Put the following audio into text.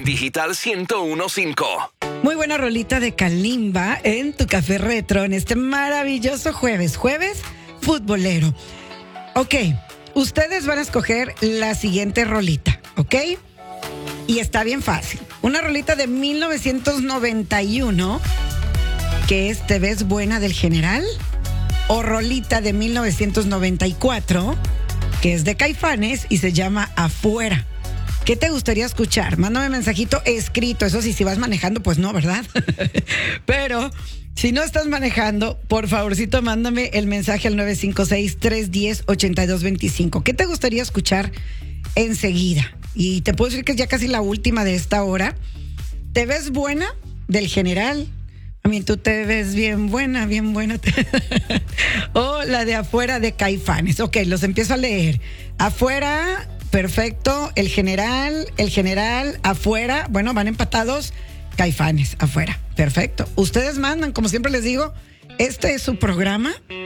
Digital 101.5. Muy buena rolita de Kalimba en tu café retro en este maravilloso jueves futbolero. Ok, ustedes van a escoger la siguiente rolita, ¿ok? Y está bien fácil. Una rolita de 1991, que es Te ves buena del General, o rolita de 1994, que es de Caifanes y se llama Afuera. ¿Qué te gustaría escuchar? Mándame mensajito escrito. Eso sí, si vas manejando, pues no, ¿verdad? Pero si no estás manejando, por favorcito, mándame el mensaje al 956-310-8225. ¿Qué te gustaría escuchar enseguida? Y te puedo decir que es ya casi la última de esta hora. ¿Te ves buena del General? A mí tú te ves bien buena, bien buena. O la de Afuera de Caifanes. Ok, los empiezo a leer. Afuera, perfecto. El general, Afuera. Bueno, van empatados. Caifanes, Afuera. Perfecto. Ustedes mandan, como siempre les digo, este es su programa.